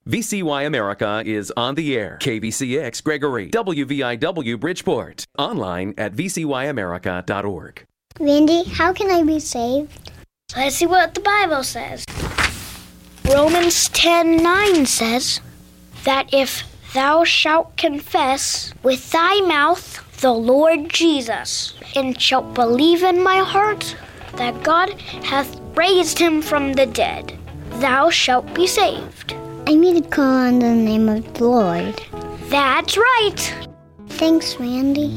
VCY America is on the air. KVCX Gregory, WVIW Bridgeport. Online at vcyamerica.org. Randy, how can I be saved? Let's see what the Bible says. Romans 10:9 says that if thou shalt confess with thy mouth the Lord Jesus, and shalt believe in my heart that God hath raised him from the dead, thou shalt be saved. I need to call on the name of the Lord. That's right. Thanks, Randy.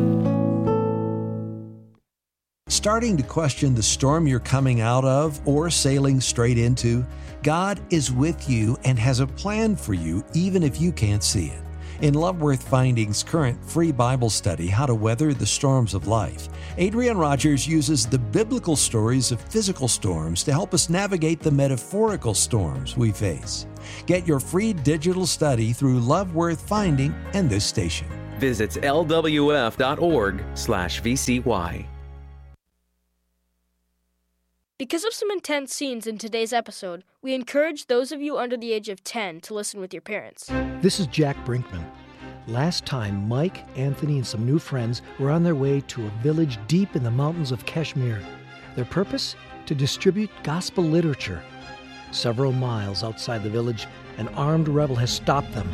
Starting to question the storm you're coming out of or sailing straight into? God is with you and has a plan for you even if you can't see it. In Love Worth Finding's current free Bible study, How to Weather the Storms of Life, Adrian Rogers uses the biblical stories of physical storms to help us navigate the metaphorical storms we face. Get your free digital study through Love Worth Finding and this station. Visit lwf.org/VCY. Because of some intense scenes in today's episode, we encourage those of you under the age of 10 to listen with your parents. This is Jack Brinkman. Last time, Mike, Anthony, and some new friends were on their way to a village deep in the mountains of Kashmir. Their purpose? To distribute gospel literature. Several miles outside the village, an armed rebel has stopped them.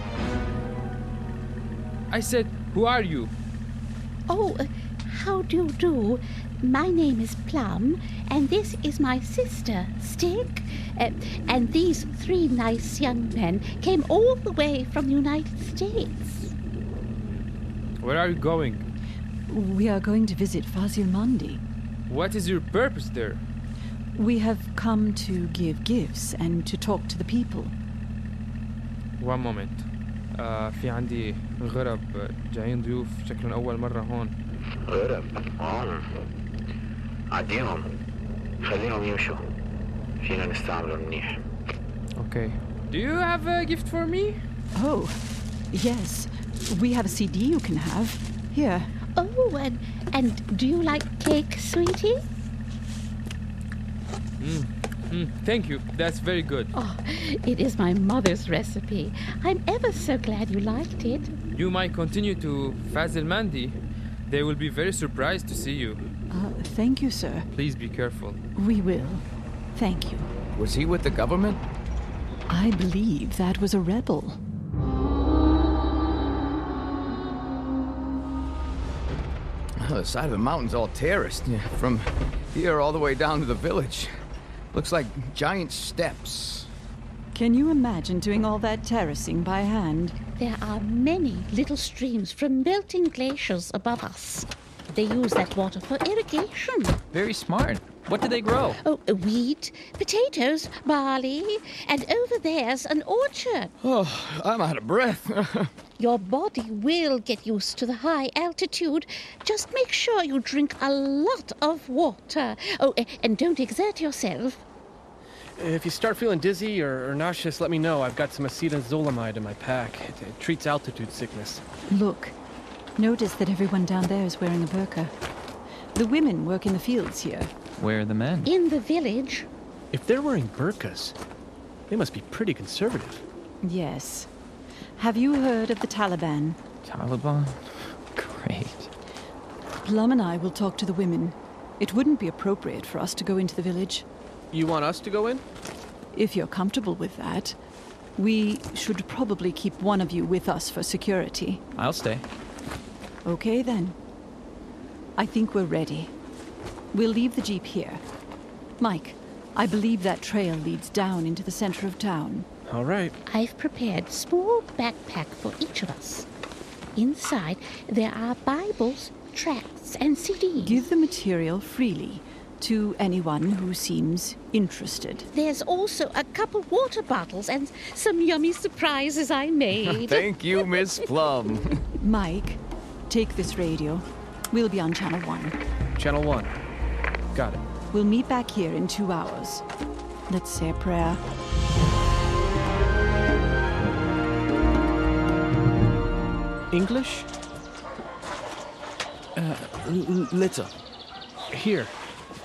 I said, who are you? Oh, how do you do? My name is Plum, and this is my sister, Stick. And these three nice young men came all the way from the United States. Where are you going? We are going to visit Fazil Mandi. What is your purpose there? We have come to give gifts and to talk to the people. One moment. في عندي غرب جايين ضيوف شكلهم أول مرة هون. غرب عديهم خليهم يمشوا فينا نستعملوا منيح. Okay. Do you have a gift for me? Oh, yes. We have a CD you can have. Here. Oh, and do you like cake, sweetie? Thank you. That's very good. Oh, it is my mother's recipe. I'm ever so glad you liked it. You might continue to Fazil Mandi. They will be very surprised to see you. Thank you, sir. Please be careful. We will. Thank you. Was he with the government? I believe that was a rebel. The side of the mountain's all terraced. From here all the way down to the village. Looks like giant steps. Can you imagine doing all that terracing by hand? There are many little streams from melting glaciers above us. They use that water for irrigation. Very smart. What do they grow? Oh, wheat, potatoes, barley, and over there's an orchard. Oh, I'm out of breath. Your body will get used to the high altitude. Just make sure you drink a lot of water. Oh, and don't exert yourself. If you start feeling dizzy or nauseous, let me know. I've got some acetazolamide in my pack. It treats altitude sickness. Look, notice that everyone down there is wearing a burqa. The women work in the fields here. Where are the men? In the village. If they're wearing burqas, they must be pretty conservative. Yes. Have you heard of the Taliban? Taliban? Great. Plum and I will talk to the women. It wouldn't be appropriate for us to go into the village. You want us to go in? If you're comfortable with that. We should probably keep one of you with us for security. I'll stay. Okay, then. I think we're ready. We'll leave the jeep here. Mike, I believe that trail leads down into the center of town. All right. I've prepared a small backpack for each of us. Inside, there are Bibles, tracts, and CDs. Give the material freely to anyone who seems interested. There's also a couple water bottles and some yummy surprises I made. Thank you, Miss Plum. Mike, take this radio. We'll be on Channel 1. Channel 1. Got it. We'll meet back here in 2 hours. Let's say a prayer. English? Little. Here.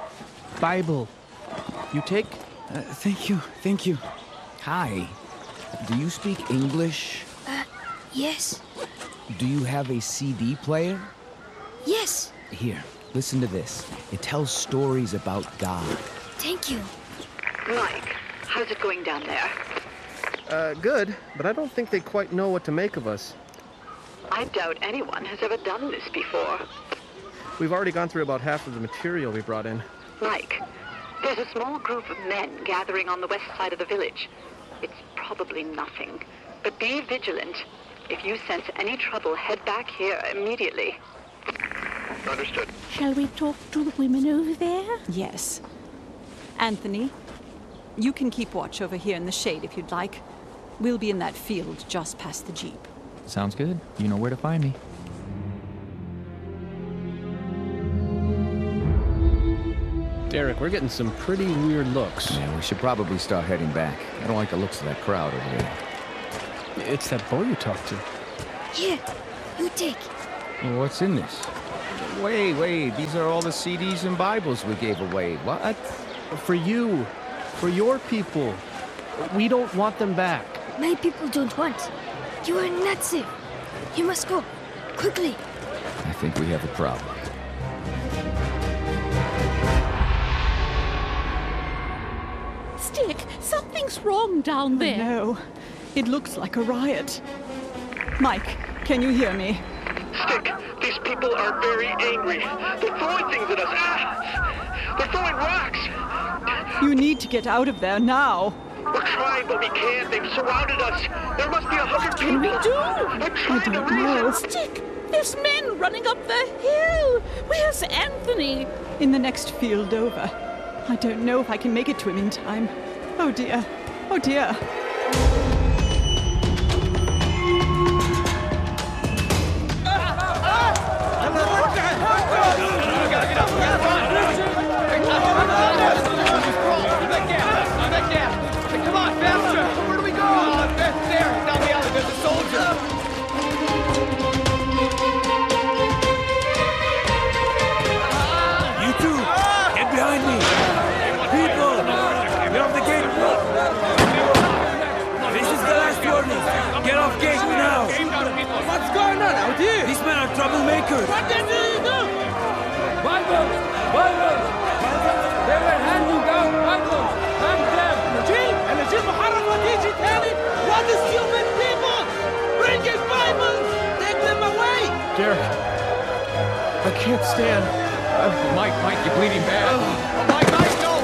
Bible. You take? Thank you. Hi. Do you speak English? Yes. Do you have a CD player? Yes. Here, listen to this. It tells stories about God. Thank you. Mike, how's it going down there? Good, but I don't think they quite know what to make of us. I doubt anyone has ever done this before. We've already gone through about half of the material we brought in. Mike, there's a small group of men gathering on the west side of the village. It's probably nothing, but be vigilant. If you sense any trouble, head back here immediately. Understood. Shall we talk to the women over there? Yes. Anthony, you can keep watch over here in the shade if you'd like. We'll be in that field just past the jeep. Sounds good. You know where to find me. Derek, we're getting some pretty weird looks. Yeah, we should probably start heading back. I don't like the looks of that crowd over there. It's that boy you talked to. Here, you take. What's in this? Wait, these are all the CDs and Bibles we gave away. What? For you. For your people. We don't want them back. My people don't want. You are not safe. You must go. Quickly. I think we have a problem. Stick, something's wrong down there. No, it looks like a riot. Mike, can you hear me? Stick, these people are very angry. They're throwing things at us. Ah! They're throwing rocks. You need to get out of there now. We're trying, but we can't. They've surrounded us. There must be 100 people. What can we do? I'm trying to reach No, Stick, there's men running up the hill. Where's Anthony? In the next field over. I don't know if I can make it to him in time. Oh dear. Oh dear. Come on, faster! Where do we go? There, down the alley, there's a soldier. You two, get behind me. People, get off the gate. This is the last warning. Get off gate now. What's going on out here? These men are troublemakers. What did you do? Bibles! Bibles! They were handing out Bibles! Hand them! Jeep! And the Jeep محرك وتيجي تاني! What is human people? Bring his Bibles! Take them away! Derek, I can't stand. Mike, you're bleeding bad. Oh, Mike, no!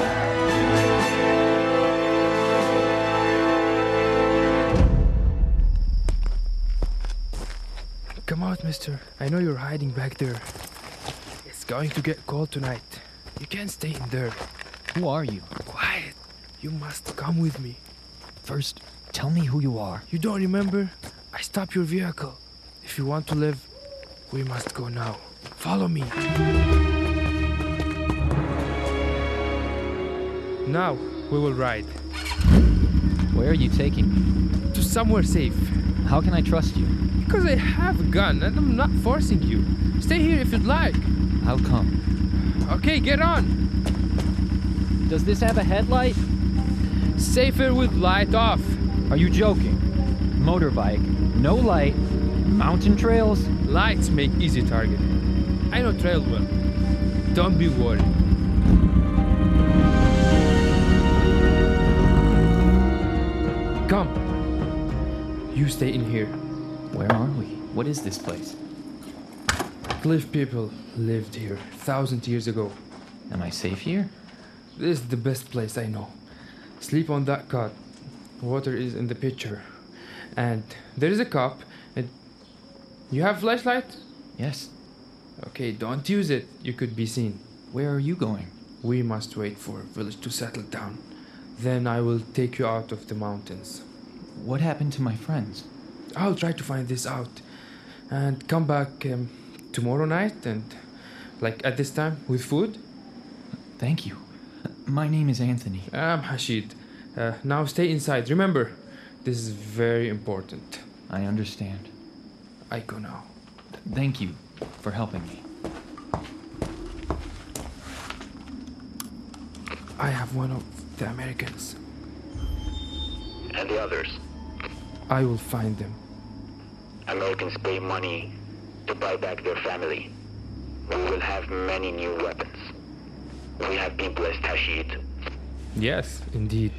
Come out, mister. I know you're hiding back there. It's going to get cold tonight. You can't stay in there. Who are you? Quiet. You must come with me. First, tell me who you are. You don't remember? I stopped your vehicle. If you want to live, we must go now. Follow me. Now, we will ride. Where are you taking me? To somewhere safe. How can I trust you? Because I have a gun and I'm not forcing you. Stay here if you'd like. How come? Okay, get on. Does this have a headlight? Safer with light off. Are you joking? Motorbike, no light, mountain trails? Lights make easy target. I know trail well. Don't be worried. Come. You stay in here. Where are we? What is this place? Cliff people lived here 1,000 years ago. Am I safe here? This is the best place I know. Sleep on that cot. Water is in the pitcher. And there is a cup. And you have flashlight? Yes. Okay, don't use it. You could be seen. Where are you going? We must wait for a village to settle down. Then I will take you out of the mountains. What happened to my friends? I'll try to find this out. And come back tomorrow night and like at this time with food. Thank you. My name is Anthony. I'm Hashid. Now stay inside. Remember, this is very important. I understand. I go now. Thank you for helping me. I have one of the Americans. And the others? I will find them. Americans pay money to buy back their family. We will have many new weapons. We have been blessed, Hashid. Yes, indeed.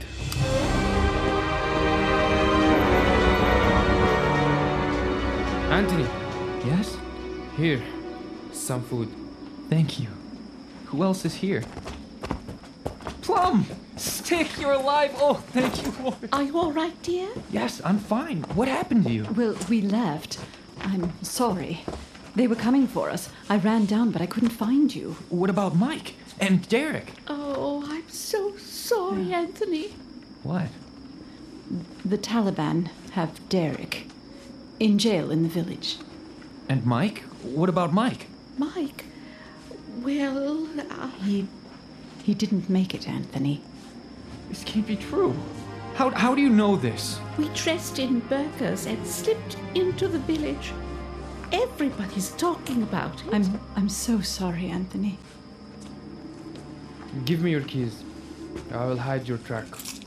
Anthony. Yes? Here. Some food. Thank you. Who else is here? Plum! Stick, you're alive! Oh, thank you, Lord. Are you all right, dear? Yes, I'm fine. What happened to you? Well, we left. I'm sorry. They were coming for us. I ran down, but I couldn't find you. What about Mike and Derek? Oh, I'm so sorry, Anthony. What? The Taliban have Derek in jail in the village. And Mike? What about Mike? Mike? Well, He didn't make it, Anthony. This can't be true. How do you know this? we dressed in burqas and slipped into the village. Everybody's talking about it. I'm so sorry, Anthony. Give me your keys. I will hide your track.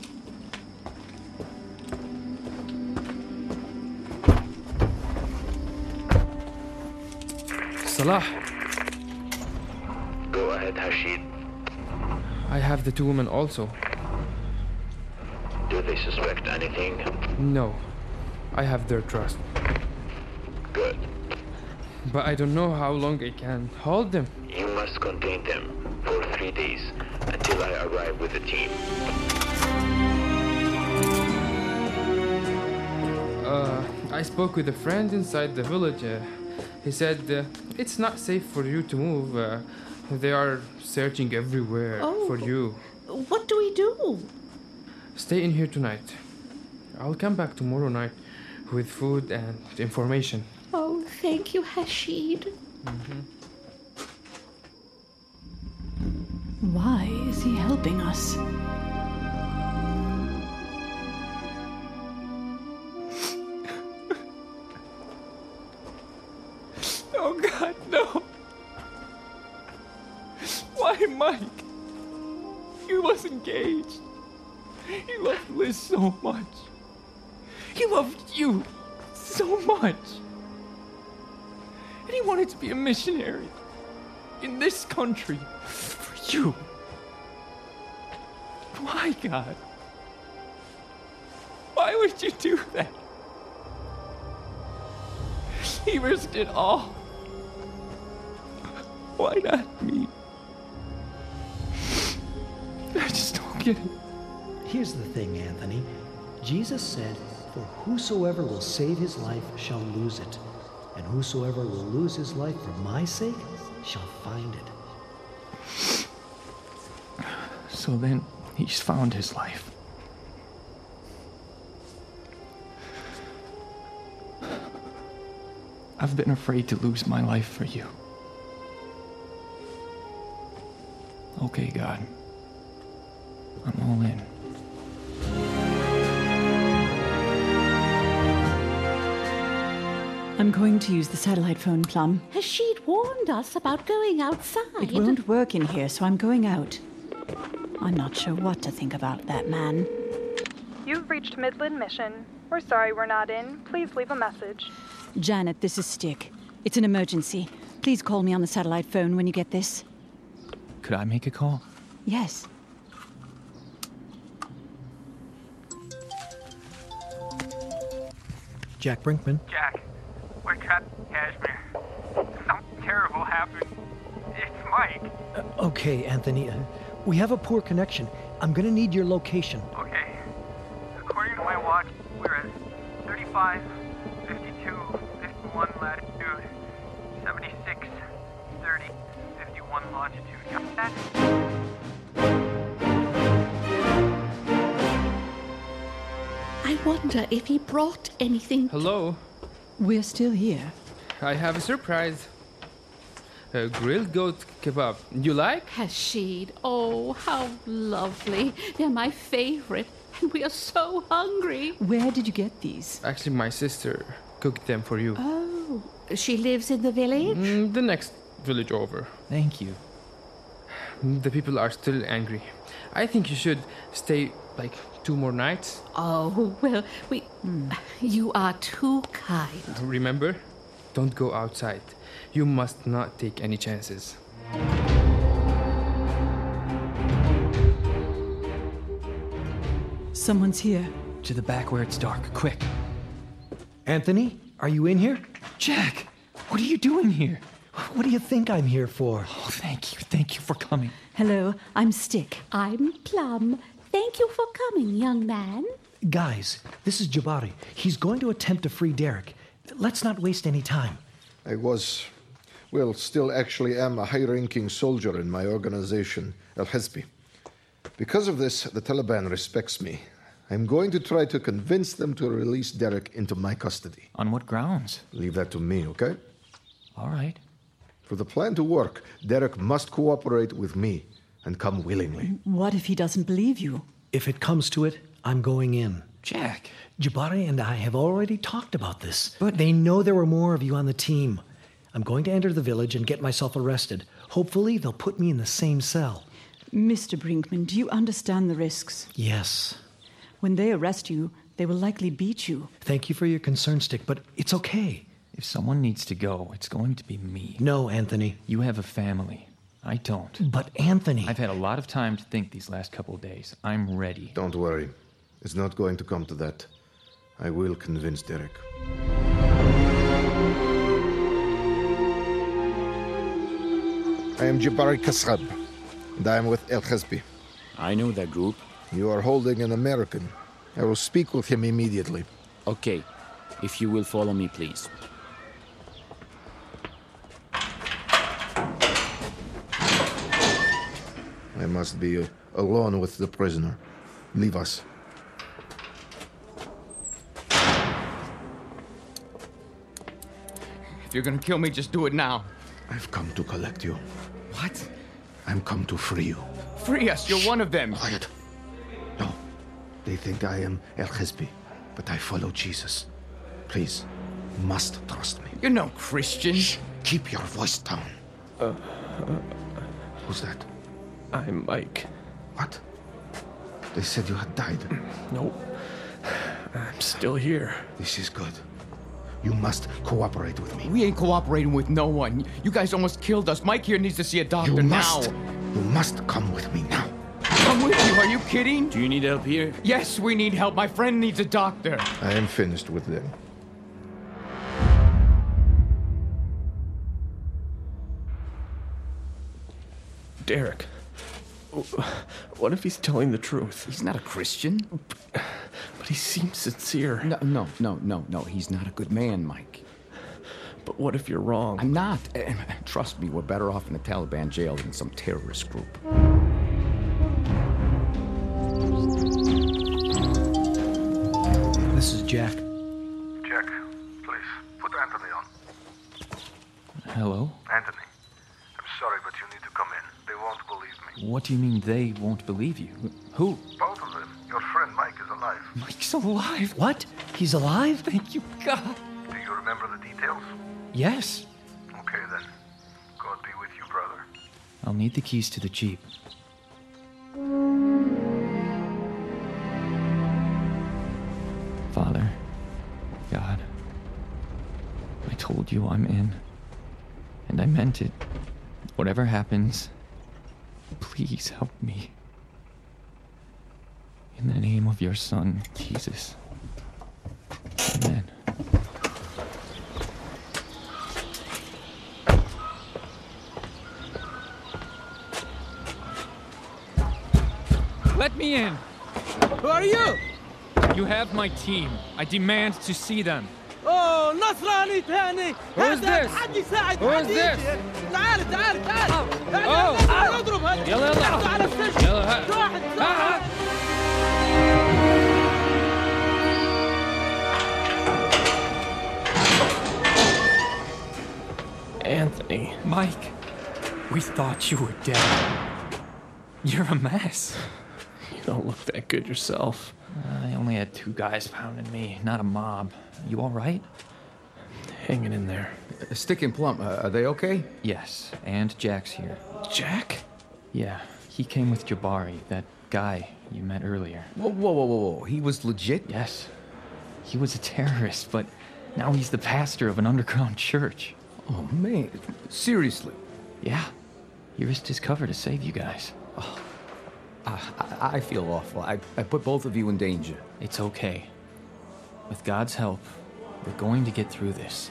Salah, Go ahead, Hashid. I have the two women also. Do they suspect anything? No, I have their trust. Good. But I don't know how long I can hold them. You must contain them for 3 days until I arrive with the team. I spoke with a friend inside the village. He said it's not safe for you to move. They are searching everywhere for you. What do we do? Stay in here tonight. I'll come back tomorrow night with food and information. Oh, thank you, Hashid. Why is he helping us? Oh, God, no. Why, Mike? He was engaged. He loved Liz so much. He loved you so much. And he wanted to be a missionary in this country for you. Why, God? Why would you do that? He risked it all. Why not me? I just don't get it. Here's the thing, Anthony. Jesus said, "For whosoever will save his life shall lose it, and whosoever will lose his life for my sake shall find it." So then he's found his life. I've been afraid to lose my life for you. Okay, God. I'm all in. I'm going to use the satellite phone, Plum. Hashid warned us about going outside. It won't work in here, so I'm going out. I'm not sure what to think about that man. You've reached Midland Mission. We're sorry we're not in. Please leave a message. Janet, this is Stick. It's an emergency. Please call me on the satellite phone when you get this. Could I make a call? Yes. Jack Brinkman. Jack, we're trapped in Kashmir. Something terrible happened. It's Mike. Okay, Anthony. We have a poor connection. I'm gonna need your location. Okay. According to my watch, we're at 35, 52, 51 latitude, 76, 30, 51 longitude. Got that? I wonder if he brought anything. Hello? We're still here. I have a surprise. A grilled goat kebab. You like? Hashid, oh, how lovely. They're my favorite, and we are so hungry. Where did you get these? Actually, my sister cooked them for you. Oh, she lives in the village? The next village over. Thank you. The people are still angry. I think you should stay, 2 more nights. Oh, well, you are too kind. Remember, don't go outside. You must not take any chances. Someone's here. To the back where it's dark, quick. Anthony, are you in here? Jack, what are you doing here? What do you think I'm here for? Oh, thank you for coming. Hello, I'm Stick. I'm Plum. Thank you for coming, young man. Guys, this is Jabari. He's going to attempt to free Derek. Let's not waste any time. I still actually am a high-ranking soldier in my organization, Al-Hizbi. Because of this, the Taliban respects me. I'm going to try to convince them to release Derek into my custody. On what grounds? Leave that to me, okay? All right. For the plan to work, Derek must cooperate with me and come willingly. What if he doesn't believe you? If it comes to it, I'm going in. Jack. Jabari and I have already talked about this. But they know there were more of you on the team. I'm going to enter the village and get myself arrested. Hopefully, they'll put me in the same cell. Mr. Brinkman, do you understand the risks? Yes. When they arrest you, they will likely beat you. Thank you for your concern, Stick, but it's okay. If someone needs to go, it's going to be me. No, Anthony. You have a family. I don't. But Anthony... I've had a lot of time to think these last couple of days. I'm ready. Don't worry. It's not going to come to that. I will convince Derek. I am Jabari Kasrab, and I am with Al-Hizbi. I know that group. You are holding an American. I will speak with him immediately. Okay. If you will follow me, please. I must be alone with the prisoner. Leave us. If you're gonna kill me, just do it now. I've come to collect you. What? I'm come to free you. Free us, you're one of them. Quiet. No. They think I am Al-Hizbi, but I follow Jesus. Please, you must trust me. You're no Christian. Shh. Keep your voice down. Who's that? I'm Mike. What? They said you had died. Nope. I'm still here. This is good. You must cooperate with me. We ain't cooperating with no one. You guys almost killed us. Mike here needs to see a doctor now. You must come with me now. Come with you? Are you kidding? Do you need help here? Yes, we need help. My friend needs a doctor. I am finished with them. Derek. What if he's telling the truth? He's not a Christian. But he seems sincere. No. He's not a good man, Mike. But what if you're wrong? I'm not. Trust me, we're better off in a Taliban jail than some terrorist group. This is Jack. Jack, please, put Anthony on. Hello? Anthony, I'm sorry, but you need to come in. They won't believe me. What do you mean they won't believe you? Who? Both of them. Your friend Mike is alive. Mike's alive? What? He's alive? Thank you, God. Do you remember the details? Yes. Okay, then. God be with you, brother. I'll need the keys to the Jeep. Father, God, I told you I'm in. And I meant it. Whatever happens, please help me. In the name of your Son, Jesus. Amen. Let me in. Who are you? You have my team. I demand to see them. اوه نصراني ثاني. Who is this? حد يساعد. Who is this? تعال تعال تعال. Oh. اضرب هذا. يلا يلا. على السجن. يلا. واحد. Anthony. Mike, we thought you were dead. You're a mess. You don't look that good yourself. I only had 2 guys pounding me, not a mob. You all right? Hanging in there. Stick and Plum, are they okay? Yes, and Jack's here. Jack? Yeah, he came with Jabari, that guy you met earlier. Whoa. He was legit? Yes. He was a terrorist, but now he's the pastor of an underground church. Oh, man. Seriously? Yeah. He risked his cover to save you guys. Oh, I feel awful. I put both of you in danger. It's okay. With God's help, we're going to get through this.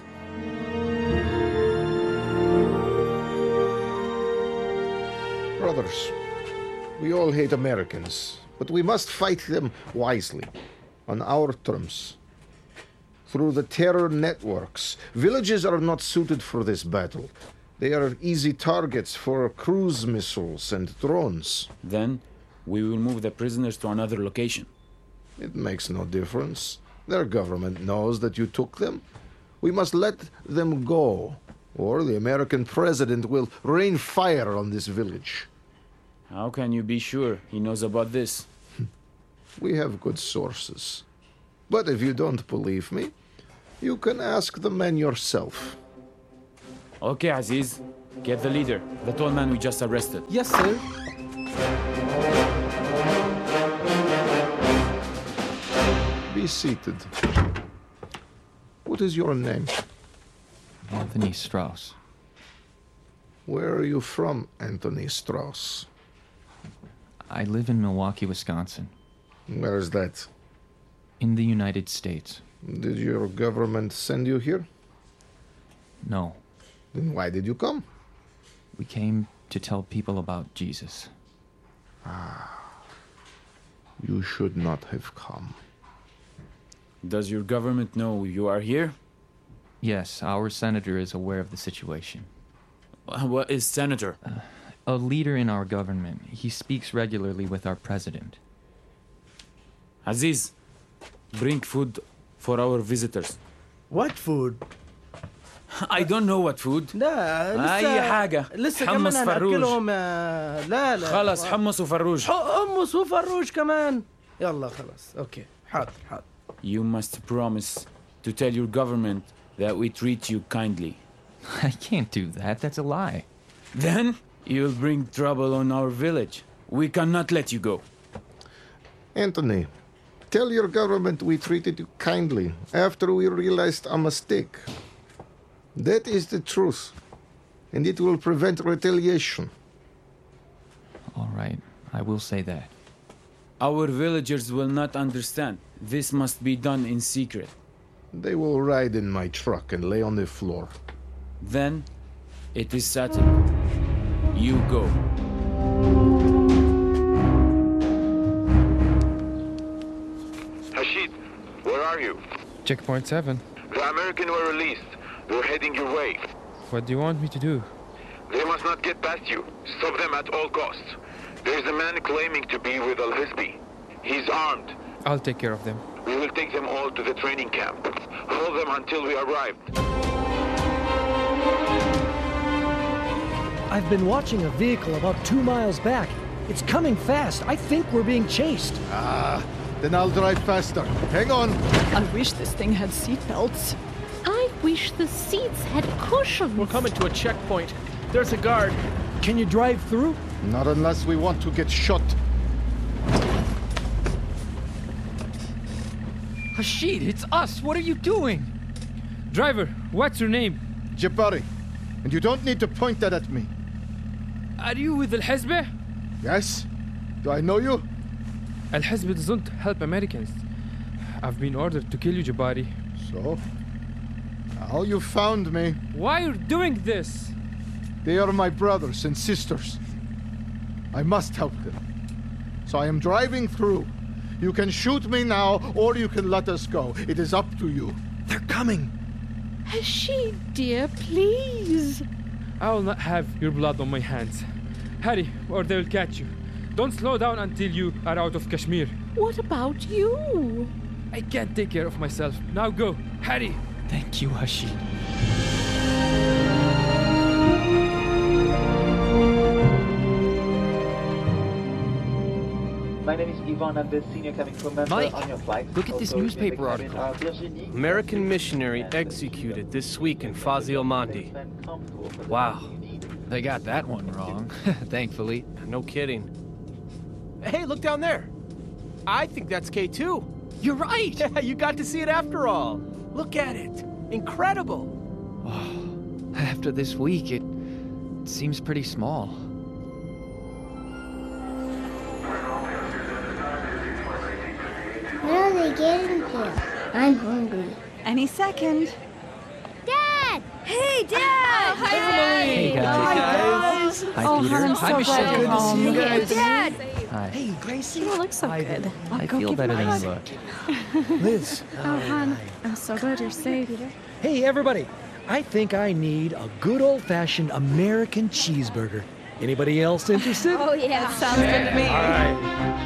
Brothers, we all hate Americans, but we must fight them wisely, on our terms. Through the terror networks, villages are not suited for this battle. They are easy targets for cruise missiles and drones. Then, we will move the prisoners to another location. It makes no difference. Their government knows that you took them. We must let them go, or the American president will rain fire on this village. How can you be sure he knows about this? We have good sources. But if you don't believe me, you can ask the men yourself. Okay, Aziz. Get the leader, the tall man we just arrested. Yes, sir. Be seated. What is your name? Anthony Strauss. Where are you from, Anthony Strauss? I live in Milwaukee, Wisconsin. Where is that? In the United States. Did your government send you here? No. Then why did you come? We came to tell people about Jesus. You should not have come. Does your government know you are here? Yes, our senator is aware of the situation. What is senator? A leader in our government. He speaks regularly with our president. Aziz, bring food for our visitors. What food? I don't know what food. لا أي حاجة. لسه حمص كمان فروج. هنأكلهم. لا خلاص حمص وفروج. حمص وفروج كمان. يلا خلاص. Okay. حاضر. You must promise to tell your government that we treat you kindly. I can't do that. That's a lie. Then you'll bring trouble on our village. We cannot let you go. Anthony, tell your government we treated you kindly after we realized a mistake. That is the truth, and it will prevent retaliation. All right, I will say that. Our villagers will not understand. This must be done in secret. They will ride in my truck and lay on the floor. Then, it is settled. You go. Hashid, where are you? Checkpoint 7. The Americans were released. They're heading your way. What do you want me to do? They must not get past you. Stop them at all costs. There's a man claiming to be with Al-Hizbi. He's armed. I'll take care of them. We will take them all to the training camp. Hold them until we arrive. I've been watching a vehicle about 2 miles back. It's coming fast. I think we're being chased. Then I'll drive faster. Hang on. I wish this thing had seatbelts. I wish the seats had cushions. We're coming to a checkpoint. There's a guard. Can you drive through? Not unless we want to get shot. Hashid, it's us. What are you doing? Driver, what's your name? Jabari. And you don't need to point that at me. Are you with Al-Hizb? Yes? Do I know you? Al-Hizb doesn't help Americans. I've been ordered to kill you, Jabari. So? Now you found me. Why are you doing this? They are my brothers and sisters. I must help them. So I am driving through. You can shoot me now, or you can let us go. It is up to you. They're coming. Hashid, dear, please. I will not have your blood on my hands. Hurry, or they will catch you. Don't slow down until you are out of Kashmir. What about you? I can't take care of myself. Now go. Hurry. Thank you, Hashid. My name is Ivan. I'm the senior cabin crew member Mike, on your flight. look at this Also newspaper in the cabin article. are Virginie, American missionary executed this week in Fazil Mandi. Wow. They got that one wrong, thankfully. No kidding. Hey, look down there. I think that's K2. You're right. Yeah, you got to see it after all. Look at it. Incredible. After this week, it seems pretty small. When are they getting here? I'm hungry. Any second. Dad! Hey, Dad! Hi, Dad! Hey, guys. Hi, guys. Hi, Peter. I'm so glad you're home. Good to see you guys. Dad! Hi. Hey, Gracie. You look so good. I Go feel give better him a than you hug. look. Liz. Oh, hon, I'm so glad you're safe. Hey, everybody. I think I need a good old-fashioned American cheeseburger. Anybody else interested? Oh, yeah. Sounds good to me. All right.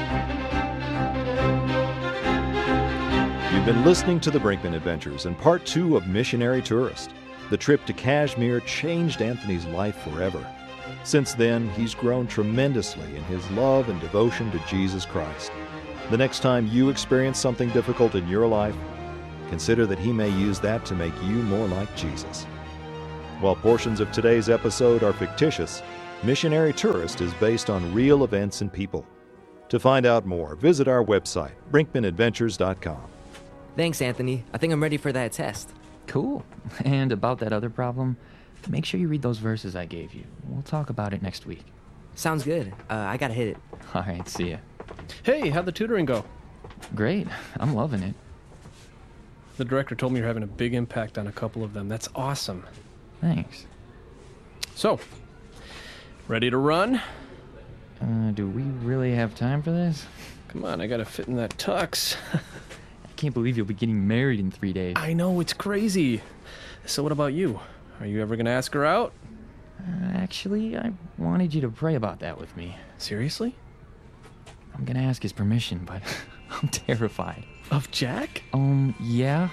You've been listening to The Brinkman Adventures in Part 2 of Missionary Tourist. The trip to Kashmir changed Anthony's life forever. Since then, he's grown tremendously in his love and devotion to Jesus Christ. The next time you experience something difficult in your life, consider that he may use that to make you more like Jesus. While portions of today's episode are fictitious, Missionary Tourist is based on real events and people. To find out more, visit our website, brinkmanadventures.com. Thanks, Anthony. I think I'm ready for that test. Cool. And about that other problem, make sure you read those verses I gave you. We'll talk about it next week. Sounds good. I gotta hit it. All right, see ya. Hey, how'd the tutoring go? Great. I'm loving it. The director told me you're having a big impact on a couple of them. That's awesome. Thanks. So, ready to run? Do we really have time for this? Come on, I gotta fit in that tux. I can't believe you'll be getting married in 3 days. I know, it's crazy. So what about you? Are you ever gonna ask her out? Actually, I wanted you to pray about that with me. Seriously? I'm gonna ask his permission, but I'm terrified. Of Jack? Yeah.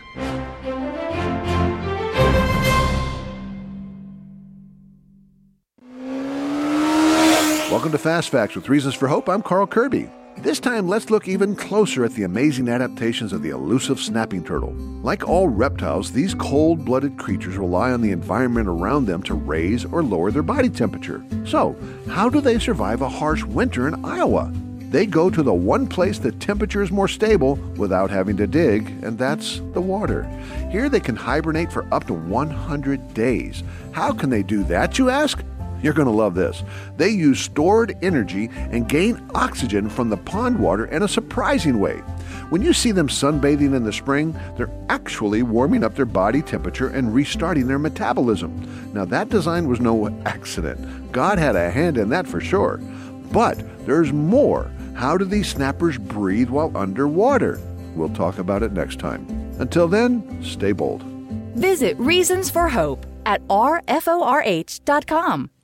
Welcome to Fast Facts with Reasons for Hope. I'm Carl Kirby. This time, let's look even closer at the amazing adaptations of the elusive snapping turtle. Like all reptiles, these cold-blooded creatures rely on the environment around them to raise or lower their body temperature. So, how do they survive a harsh winter in Iowa? They go to the one place the temperature is more stable without having to dig, and that's the water. Here they can hibernate for up to 100 days. How can they do that, you ask? You're going to love this. They use stored energy and gain oxygen from the pond water in a surprising way. When you see them sunbathing in the spring, they're actually warming up their body temperature and restarting their metabolism. Now that design was no accident. God had a hand in that for sure. But there's more. How do these snappers breathe while underwater? We'll talk about it next time. Until then, stay bold. Visit Reasons for Hope at rforh.com.